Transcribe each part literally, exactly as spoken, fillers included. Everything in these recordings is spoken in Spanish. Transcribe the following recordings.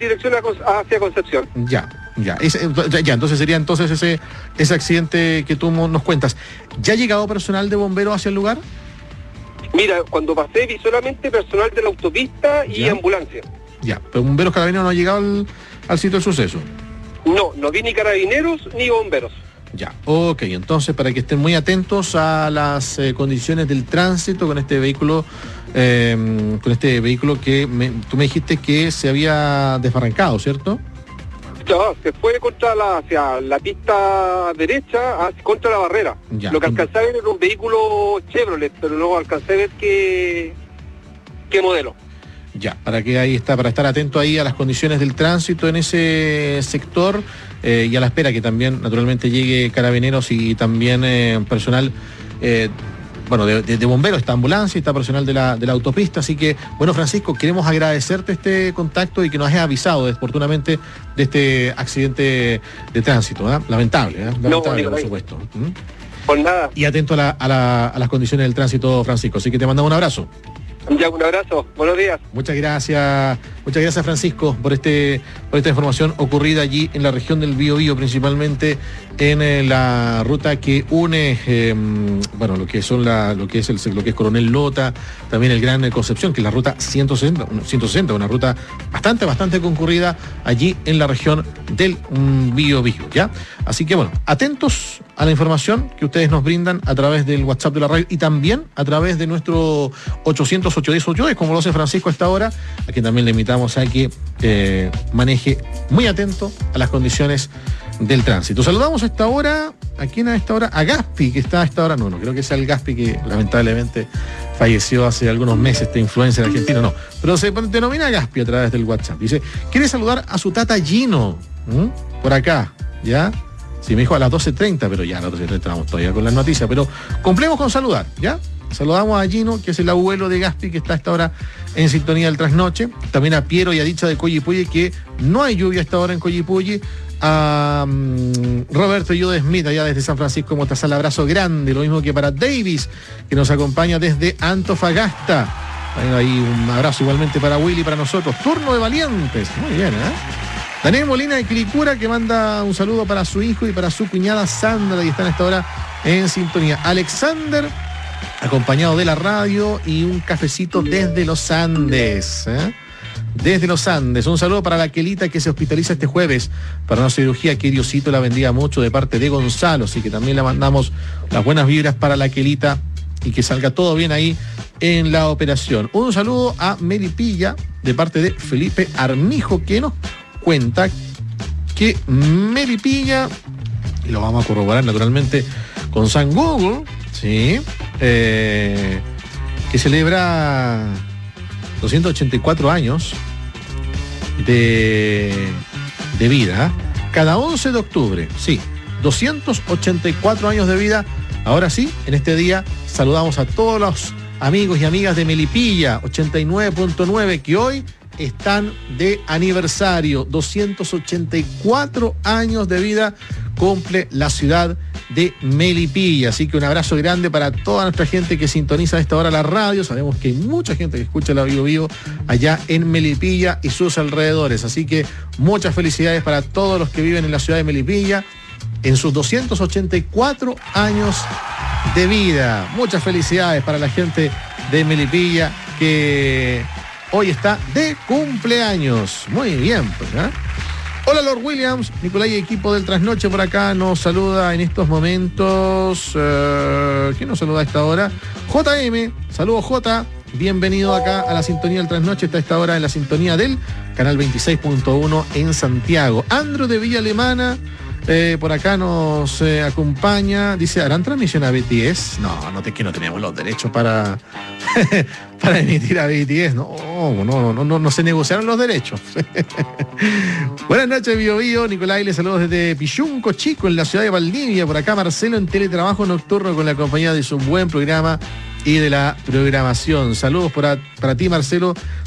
dirección hacia Concepción. Ya, ya, ese, ya, entonces sería entonces ese, ese accidente que tú nos cuentas. ¿Ya ha llegado personal de bomberos hacia el lugar? Mira, cuando pasé vi solamente personal de la autopista y ¿Ya? ambulancia. Ya, pero bomberos carabineros no ha llegado al, al sitio del suceso. No, no vi ni carabineros ni bomberos. Ya, ok, entonces para que estén muy atentos a las eh, condiciones del tránsito con este vehículo, eh, con este vehículo que me, tú me dijiste que se había desbarrancado, ¿cierto? No, se fue contra la, hacia la pista derecha, hacia, contra la barrera. Ya. Lo que alcancé a ver era un vehículo Chevrolet, pero no alcancé a ver qué, qué modelo. Ya, para que ahí está, para estar atento ahí a las condiciones del tránsito en ese sector eh, y a la espera que también naturalmente llegue carabineros y también eh, personal eh, bueno, de, de, de bomberos, está ambulancia y está personal de la, de la autopista. Así que, bueno, Francisco, queremos agradecerte este contacto y que nos hayas avisado oportunamente de este accidente de tránsito, ¿eh? Lamentable, ¿eh? Lamentable, no, por supuesto. ¿Mm? Por nada. Y atento a, la, a, la, a las condiciones del tránsito, Francisco. Así que te mandamos un abrazo. Ya, un abrazo. Buenos días. Muchas gracias, muchas gracias Francisco por este, por esta información ocurrida allí en la región del Biobío, principalmente en eh, la ruta que une, eh, bueno, lo que son la, lo que es el, lo que es Coronel Lota, también el Gran Concepción, que es la ruta ciento sesenta, ciento sesenta, una ruta bastante, bastante concurrida allí en la región del um, Biobío, ¿ya? Así que bueno, atentos a la información que ustedes nos brindan a través del WhatsApp de la radio y también a través de nuestro ochocientos ocho diez ocho diez, como lo hace Francisco a esta hora, a quien también le invitamos a que eh, maneje muy atento a las condiciones del tránsito. Saludamos a esta hora, ¿a quién a esta hora? A Gaspi, que está a esta hora, no, no creo que sea el Gaspi que lamentablemente falleció hace algunos meses, este influencer argentino, no, pero se denomina Gaspi a través del WhatsApp. Dice, quiere saludar a su tata Gino, ¿m? Por acá, ¿ya? Sí, me dijo a las doce treinta, pero ya a las doce treinta estamos todavía con las noticias, pero cumplemos con saludar, ¿ya? Saludamos a Gino, que es el abuelo de Gaspi, que está a esta hora en sintonía del trasnoche. También a Piero y a Dicha de Coyipulli, que no hay lluvia a esta hora en Coyipulli. A um, Roberto y Jude Smith, allá desde San Francisco Motazal, abrazo grande. Lo mismo que para Davis, que nos acompaña desde Antofagasta. Bueno, ahí un abrazo igualmente para Willy, para nosotros. Turno de valientes. Muy bien, ¿eh? Daniel Molina de Quilicura, que manda un saludo para su hijo y para su cuñada Sandra, y están a esta hora en sintonía. Alexander, acompañado de la radio y un cafecito desde los Andes, ¿eh? Desde los Andes. Un saludo para la Quelita, que se hospitaliza este jueves para una cirugía que Diosito la bendiga mucho, de parte de Gonzalo. Así que también le mandamos las buenas vibras para la Quelita y que salga todo bien ahí en la operación. Un saludo a Melipilla de parte de Felipe Armijo, que nos cuenta que Melipilla, y lo vamos a corroborar naturalmente con San Google, ¿sí? Eh, que celebra doscientos ochenta y cuatro años de, de vida, cada once de octubre, sí, doscientos ochenta y cuatro años de vida. Ahora sí, en este día saludamos a todos los amigos y amigas de Melipilla ochenta y nueve punto nueve, que hoy están de aniversario. Doscientos ochenta y cuatro años de vida cumple la ciudad de Melipilla. Así que un abrazo grande para toda nuestra gente que sintoniza a esta hora la radio. Sabemos que hay mucha gente que escucha la Vivo Vivo allá en Melipilla y sus alrededores. Así que muchas felicidades para todos los que viven en la ciudad de Melipilla en sus doscientos ochenta y cuatro años de vida. Muchas felicidades para la gente de Melipilla, que hoy está de cumpleaños. Muy bien, pues, ¿eh? Hola Lord Williams, Nicolás y equipo del Trasnoche por acá nos saluda en estos momentos. Uh, ¿Quién nos saluda a esta hora? J M, saludos J, bienvenido acá a la sintonía del Trasnoche. Está a esta hora en la sintonía del canal veintiséis punto uno en Santiago. Andrew de Villa Alemana, eh, por acá nos eh, acompaña. Dice, ¿harán transmisión a B T S? No, no, es que no tenemos los derechos para... para emitir a B T S, no, no, no, no, no se negociaron los derechos. Buenas noches, Bio Bio, Nicolás, les saludos desde Pichunco Chico, en la ciudad de Valdivia. Por acá Marcelo en teletrabajo nocturno con la compañía de su buen programa y de la programación. Saludos para, para ti, Marcelo,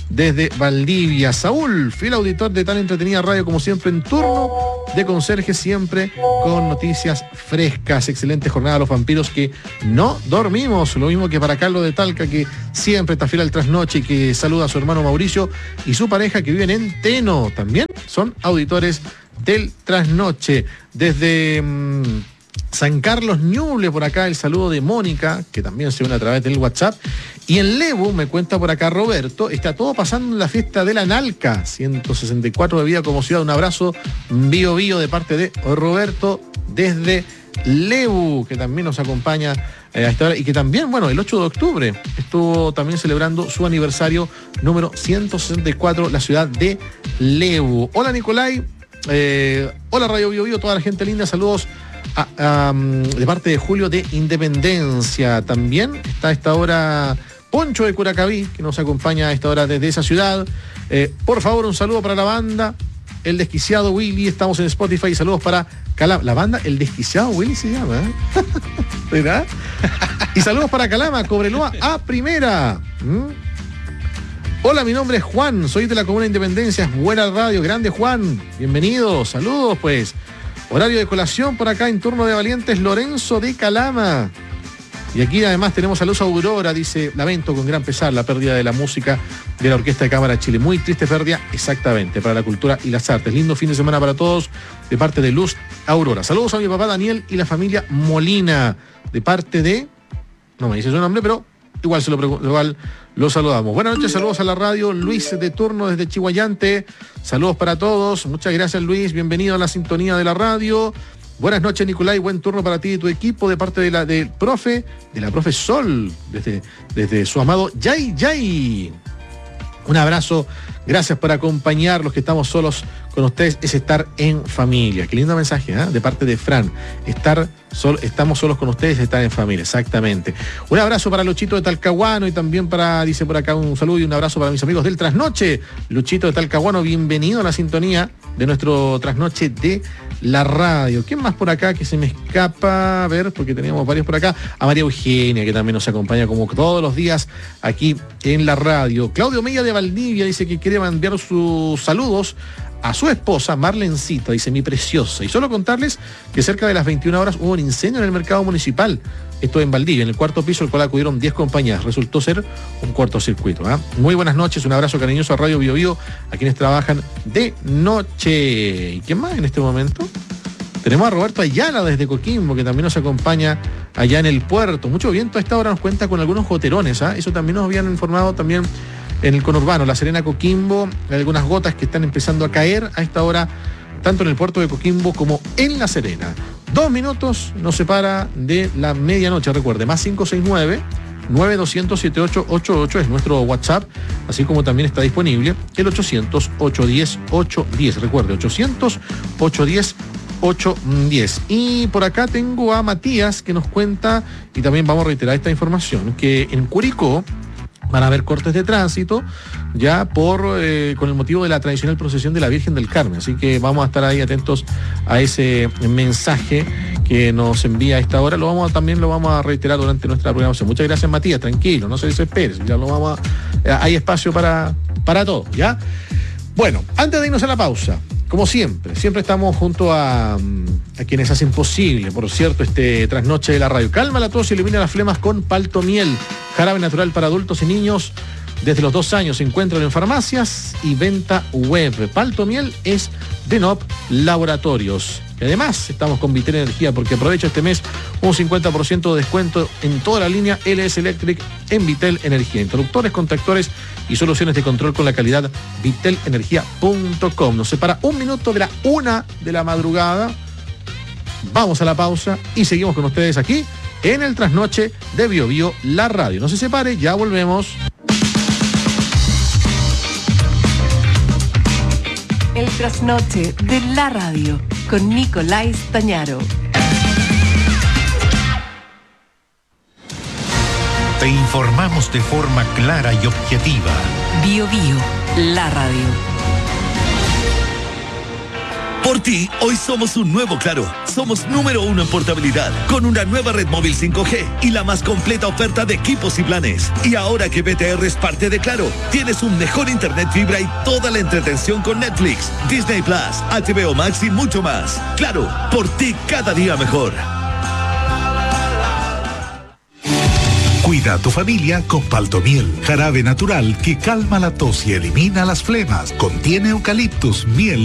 desde Valdivia. Saúl, fiel auditor de tan entretenida radio como siempre, en turno de conserje, siempre con noticias frescas. Excelente jornada a los vampiros que no dormimos. Lo mismo que para Carlos de Talca, que siempre está fiel al trasnoche y que saluda a su hermano Mauricio y su pareja que viven en Teno. También son auditores del trasnoche. Desde mmm, San Carlos Ñuble, por acá el saludo de Mónica, que también se une a través del WhatsApp. Y en Lebu, me cuenta por acá Roberto, está todo pasando en la fiesta de la Nalca, ciento sesenta y cuatro de vida como ciudad. Un abrazo bio bio de parte de Roberto desde Lebu, que también nos acompaña eh, a esta hora y que también, bueno, el ocho de octubre estuvo también celebrando su aniversario número ciento sesenta y cuatro, la ciudad de Lebu. Hola Nicolai, eh, hola Radio Bio Bio, toda la gente linda, saludos a, a, de parte de Julio de Independencia. También está a esta hora Poncho de Curacaví, que nos acompaña a esta hora desde esa ciudad. Eh, por favor, un saludo para la banda El Desquiciado Willy, estamos en Spotify. Saludos para Calama. La banda El Desquiciado Willy se llama, ¿eh? ¿Verdad? Y saludos para Calama, Cobreloa a primera. ¿Mm? Hola, mi nombre es Juan, soy de la Comuna de Independencia, es buena radio, grande Juan. Bienvenido, saludos pues. Horario de colación por acá en turno de valientes, Lorenzo de Calama. Y aquí además tenemos a Luz Aurora, dice, lamento con gran pesar la pérdida de la música de la Orquesta de Cámara Chile. Muy triste pérdida, exactamente, para la cultura y las artes. Lindo fin de semana para todos, de parte de Luz Aurora. Saludos a mi papá Daniel y la familia Molina, de parte de... No me dice su nombre, pero igual se lo pregunto, igual lo saludamos. Buenas noches, saludos a la radio. Luis de turno desde Chihuayante. Saludos para todos. Muchas gracias, Luis. Bienvenido a la sintonía de la radio. Buenas noches, Nicolai, buen turno para ti y tu equipo de parte de la del profe, de la profe Sol, desde, desde su amado Yay Yay. Un abrazo, gracias por acompañarlos, que estamos solos con ustedes, es estar en familia. Qué lindo mensaje, ¿eh? De parte de Fran. Estar sol, estamos solos con ustedes, estar en familia, exactamente. Un abrazo para Luchito de Talcahuano y también para, dice por acá, un saludo y un abrazo para mis amigos del Trasnoche. Luchito de Talcahuano, bienvenido a la sintonía de nuestro Trasnoche de la radio. ¿Quién más por acá que se me escapa? A ver, porque teníamos varios por acá. A María Eugenia, que también nos acompaña como todos los días aquí en la radio. Claudio Mella de Valdivia dice que quiere enviar sus saludos a su esposa Marlencita, dice, mi preciosa. Y solo contarles que cerca de las veintiuna horas hubo un incendio en el mercado municipal. Esto en Valdivia, en el cuarto piso, al cual acudieron diez compañías. Resultó ser un cortocircuito. ¿eh? Muy buenas noches, un abrazo cariñoso a Radio Bio Bio, a quienes trabajan de noche. ¿Y quién más en este momento? Tenemos a Roberto Ayala desde Coquimbo, que también nos acompaña allá en el puerto. Mucho viento a esta hora, nos cuenta con algunos goterones. ¿eh? Eso también nos habían informado también en el conurbano, La Serena, Coquimbo, algunas gotas que están empezando a caer a esta hora, tanto en el puerto de Coquimbo como en La Serena. Dos minutos nos separa de la medianoche, recuerde, más cinco seis nueve, nueve dos cero cero, siete ocho ocho ocho es nuestro WhatsApp, así como también está disponible el ochocientos, ochocientos diez, ochocientos diez, recuerde, ochocientos, ochocientos diez, ochocientos diez. Y por acá tengo a Matías que nos cuenta, y también vamos a reiterar esta información, que en Curicó van a haber cortes de tránsito ya por eh, con el motivo de la tradicional procesión de la Virgen del Carmen. Así que vamos a estar ahí atentos a ese mensaje que nos envía a esta hora. Lo vamos a, también lo vamos a reiterar durante nuestra programación. Muchas gracias, Matías. Tranquilo, no se desespere. Ya lo vamos a, eh, hay espacio para, para todo, ¿ya? Bueno, antes de irnos a la pausa, como siempre, siempre estamos junto a, a quienes hacen posible, por cierto, este trasnoche de la radio. Calma la tos y elimina las flemas con Palto Miel, jarabe natural para adultos y niños. Desde los dos años se encuentran en farmacias y venta web. Palto Miel es de N O P Laboratorios. Y además estamos con Vitel Energía, porque aprovecha este mes un cincuenta por ciento de descuento en toda la línea L S Electric en Vitel Energía. Interruptores, contactores y soluciones de control con la calidad vitel energía punto com. Nos separa un minuto de la una de la madrugada. Vamos a la pausa y seguimos con ustedes aquí en el Trasnoche de Bio Bio, la radio. No se separe, ya volvemos. El Trasnoche de la radio con Nicolai Stañaro. Te informamos de forma clara y objetiva. Bio Bio, la radio. ¿Por Por ti, hoy somos un nuevo Claro. Somos número uno en portabilidad, con una nueva red móvil cinco G y la más completa oferta de equipos y planes. Y ahora que B T R es parte de Claro, tienes un mejor internet fibra y toda la entretención con Netflix, Disney Plus, H B O Max y mucho más. Claro, por ti cada día mejor. Cuida a tu familia con Paltomiel, jarabe natural que calma la tos y elimina las flemas. Contiene eucaliptus, miel